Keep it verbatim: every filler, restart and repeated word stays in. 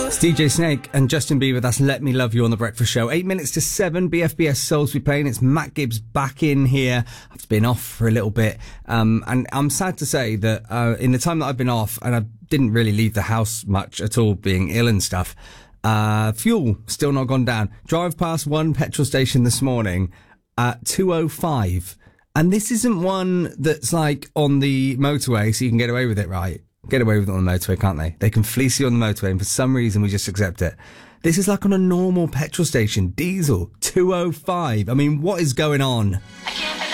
It's D J Snake and Justin Bieber. That's Let Me Love You on The Breakfast Show. Eight minutes to seven. B F B S Soulsby playing. It's Matt Gibbs back in here. I've been off for a little bit. Um, and I'm sad to say that uh, in the time that I've been off, and I didn't really leave the house much at all, being ill and stuff, uh, fuel still not gone down. Drive past one petrol station this morning at two oh five. And this isn't one that's like on the motorway, so you can get away with it, right? Get away with it on the motorway, can't they? They can fleece you on the motorway, and for some reason we just accept it. This is like on a normal petrol station, diesel, two oh five. I mean, what is going on? I can't